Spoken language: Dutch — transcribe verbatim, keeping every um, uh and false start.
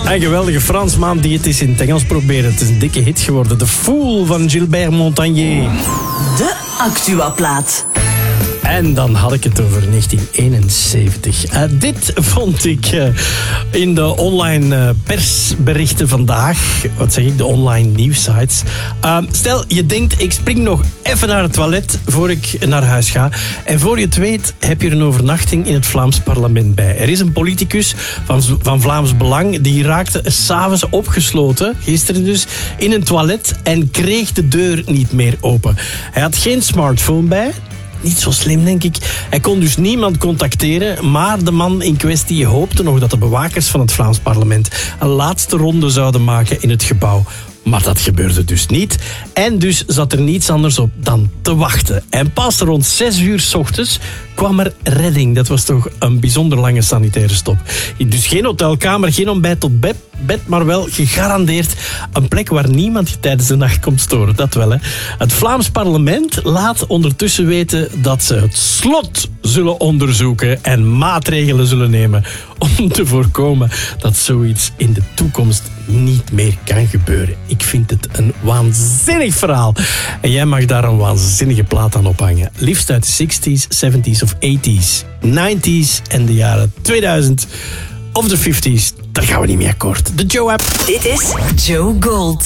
Een geweldige Fransman die het eens in het Engels probeerde. Het is een dikke hit geworden. The Fool van Gilbert Montagnier. De Actua-plaat. En dan had ik het over negentien eenenzeventig. Uh, dit vond ik uh, in de online uh, persberichten vandaag. Wat zeg ik? De online nieuwsites. Uh, stel, je denkt, ik spring nog even naar het toilet voor ik naar huis ga. En voor je het weet, heb je een overnachting in het Vlaams parlement bij. Er is een politicus van, van Vlaams Belang. Die raakte 's avonds opgesloten, gisteren dus, in een toilet. En kreeg de deur niet meer open. Hij had geen smartphone bij. Niet zo slim, denk ik. Hij kon dus niemand contacteren, maar de man in kwestie hoopte nog dat de bewakers van het Vlaams parlement een laatste ronde zouden maken in het gebouw. Maar dat gebeurde dus niet. En dus zat er niets anders op dan te wachten. En pas rond zes uur 's ochtends kwam er redding. Dat was toch een bijzonder lange sanitaire stop. Dus geen hotelkamer, geen ontbijt tot bed, bed, maar wel gegarandeerd een plek waar niemand je tijdens de nacht komt storen. Dat wel, hè. Het Vlaams parlement laat ondertussen weten dat ze het slot zullen onderzoeken en maatregelen zullen nemen om te voorkomen dat zoiets in de toekomst niet meer kan gebeuren. Ik vind het een waanzinnig verhaal. En jij mag daar een waanzinnige plaat aan ophangen. Liefst uit de zestig's, zeventig's of tachtig's, nineties en de jaren tweeduizend of de vijftig's. Daar gaan we niet mee akkoord. De Joe-app. Dit is Joe Gold.